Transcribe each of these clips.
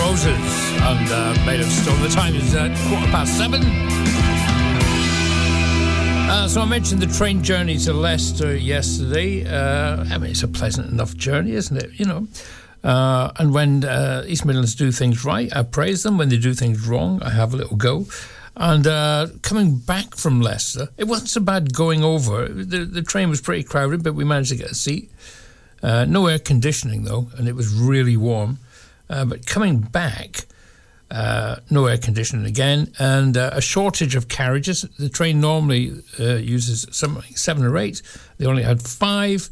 Roses and Made of Stone. The time is 7:15. So I mentioned the train journey to Leicester yesterday. I mean, it's a pleasant enough journey, isn't it? You know. And when East Midlands do things right, I praise them. When they do things wrong, I have a little go. And coming back from Leicester, it wasn't so bad going over. The train was pretty crowded, but we managed to get a seat. No air conditioning, though, and it was really warm. But coming back, no air conditioning again, and a shortage of carriages. The train normally uses something like 7 or 8. They only had 5.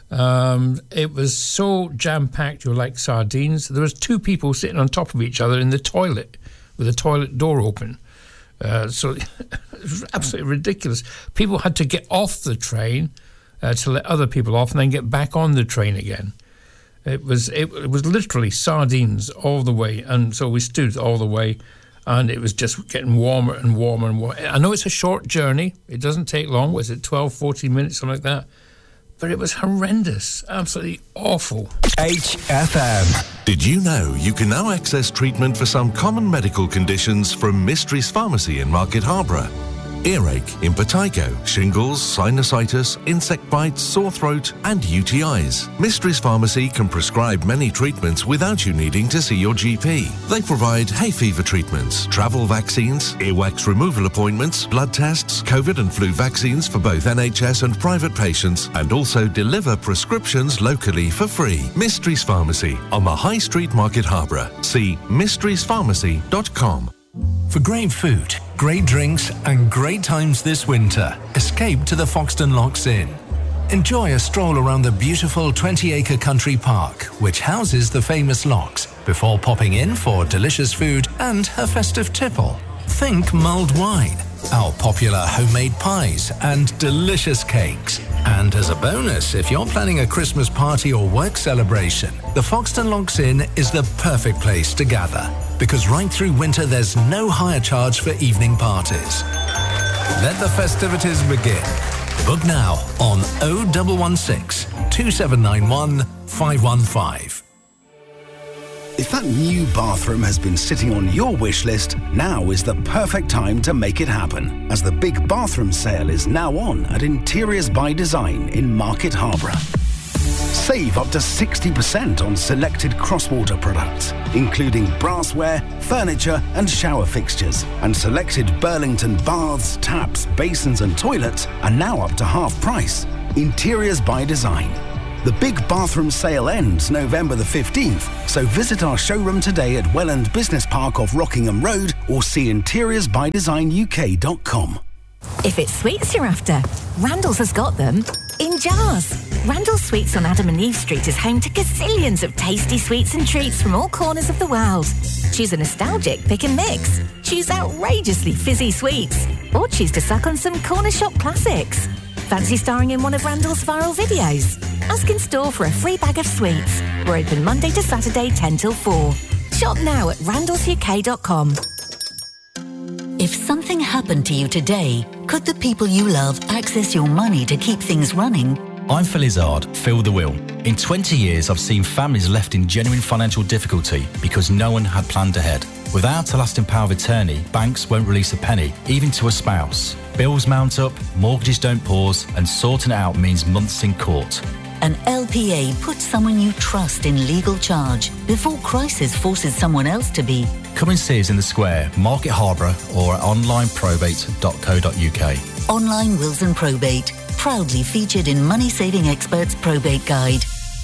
It was so jam-packed, you were like sardines. There was 2 people sitting on top of each other in the toilet with the toilet door open. So it was absolutely ridiculous. People had to get off the train to let other people off and then get back on the train again. It was literally sardines all the way, and so we stood all the way, and it was just getting warmer and warmer and warmer. I know it's a short journey. It doesn't take long. Was it 12, 14 minutes, something like that? But it was horrendous, absolutely awful. HFM. Did you know you can now access treatment for some common medical conditions from Mysteries Pharmacy in Market Harborough? Earache, impetigo, shingles, sinusitis, insect bites, sore throat and UTIs. Mysteries Pharmacy can prescribe many treatments without you needing to see your GP. They provide hay fever treatments, travel vaccines, earwax removal appointments, blood tests, COVID and flu vaccines for both NHS and private patients, and also deliver prescriptions locally for free. Mysteries Pharmacy on the High Street, Market Harborough. See mysteriespharmacy.com. For great food, great drinks and great times this winter, escape to the Foxton Locks Inn. Enjoy a stroll around the beautiful 20-acre country park, which houses the famous locks, before popping in for delicious food and a festive tipple. Think mulled wine, our popular homemade pies and delicious cakes. And as a bonus, if you're planning a Christmas party or work celebration, the Foxton Locks Inn is the perfect place to gather. Because right through winter, there's no hire charge for evening parties. Let the festivities begin. Book now on 0116 2791 515. If that new bathroom has been sitting on your wish list, now is the perfect time to make it happen, as the big bathroom sale is now on at Interiors by Design in Market Harborough. Save up to 60% on selected Crosswater products, including brassware, furniture and shower fixtures. And selected Burlington baths, taps, basins and toilets are now up to half price. Interiors by Design. The big bathroom sale ends November the 15th, so visit our showroom today at Welland Business Park off Rockingham Road or see interiorsbydesignuk.com. If it's sweets you're after, Randall's has got them in jars. Randall's Sweets on Adam and Eve Street is home to gazillions of tasty sweets and treats from all corners of the world. Choose a nostalgic pick and mix. Choose outrageously fizzy sweets. Or choose to suck on some corner shop classics. Fancy starring in one of Randall's viral videos? Ask in store for a free bag of sweets. We're open Monday to Saturday 10 till 4. Shop now at randallsuk.com. If something happened to you today, could the people you love access your money to keep things running? I'm Phil Izzard, Phil the Will. In 20 years, I've seen families left in genuine financial difficulty because no one had planned ahead. Without a lasting power of attorney, banks won't release a penny, even to a spouse. Bills mount up, mortgages don't pause, and sorting it out means months in court. An LPA puts someone you trust in legal charge before crisis forces someone else to be. Come and see us in the square, Market Harborough, or at onlineprobate.co.uk. Online Wills and Probate, proudly featured in Money Saving Experts Probate Guide.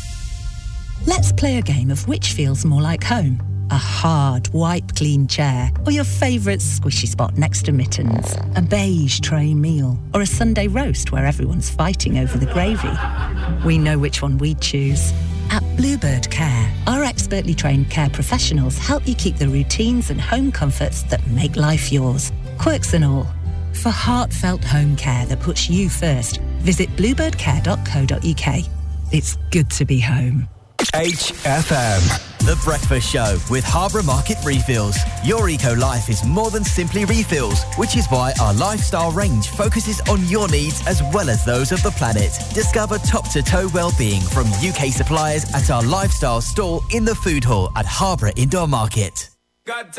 Let's play a game of which feels more like home. A hard, wipe-clean chair, or your favourite squishy spot next to mittens. A beige tray meal, or a Sunday roast where everyone's fighting over the gravy. We know which one we'd choose. At Bluebird Care, our expertly trained care professionals help you keep the routines and home comforts that make life yours. Quirks and all. For heartfelt home care that puts you first, visit bluebirdcare.co.uk. It's good to be home. HFM. The Breakfast Show with Harbour Market Refills. Your eco-life is more than simply refills, which is why our lifestyle range focuses on your needs as well as those of the planet. Discover top-to-toe well-being from UK suppliers at our lifestyle stall in the food hall at Harbour Indoor Market.